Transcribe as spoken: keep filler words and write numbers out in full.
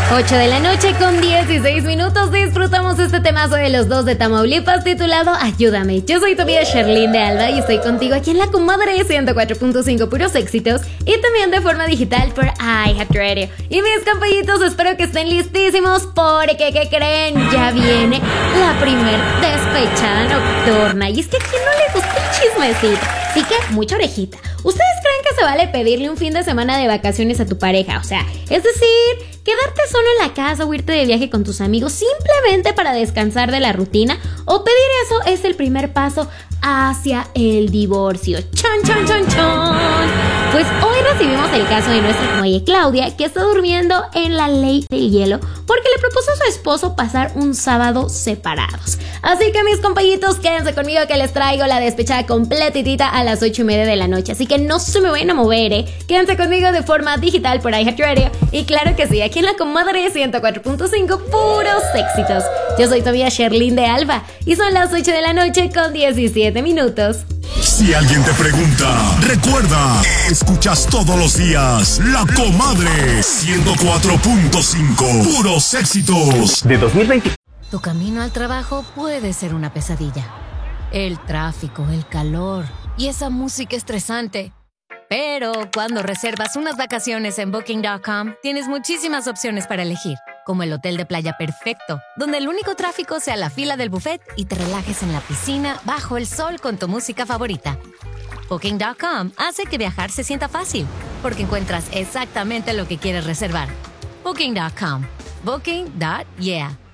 ocho de la noche con dieciséis minutos. Disfrutamos este temazo de los dos de Tamaulipas titulado Ayúdame. Yo soy tu amiga Sherlyn de Alba y estoy contigo aquí en la comadre ciento cuatro punto cinco puros éxitos y también de forma digital por iHeartRadio. Y mis compañitos, espero que estén listísimos porque, ¿qué creen? Ya viene la primer despechada nocturna. Y es que a quién no le gusta el chismecito. Así que, mucha orejita. ¿Ustedes creen que se vale pedirle un fin de semana de vacaciones a tu pareja? O sea, es decir, quedarte solo en la casa o irte de viaje con tus amigos simplemente para descansar de la rutina. O pedir eso es el primer paso hacia el divorcio. ¡Chon, chon, chon, chon! Pues hoy recibimos el caso de nuestra muelle Claudia, que está durmiendo en la ley del hielo porque le propuso a su esposo pasar un sábado separados. Así que, mis compañitos, quédense conmigo que les traigo la despechada completitita a las ocho y media de la noche. Así que no se me vayan a mover, ¿eh? Quédense conmigo de forma digital por iHeartRadio. Y claro que sí, aquí en la comadre ciento cuatro punto cinco, puros éxitos. Yo soy tu amiga Sherlyn de Alba y son las ocho de la noche con diecisiete minutos. Si alguien te pregunta, recuerda, escuchas todos los días La Comadre ciento cuatro punto cinco, puros éxitos de dos mil veinte. Tu camino al trabajo puede ser una pesadilla. El tráfico, el calor y esa música estresante. Pero cuando reservas unas vacaciones en Booking punto com, tienes muchísimas opciones para elegir, como el hotel de playa perfecto, donde el único tráfico sea la fila del buffet y te relajes en la piscina bajo el sol con tu música favorita. Booking punto com hace que viajar se sienta fácil, porque encuentras exactamente lo que quieres reservar. Booking punto com. Booking punto yeah.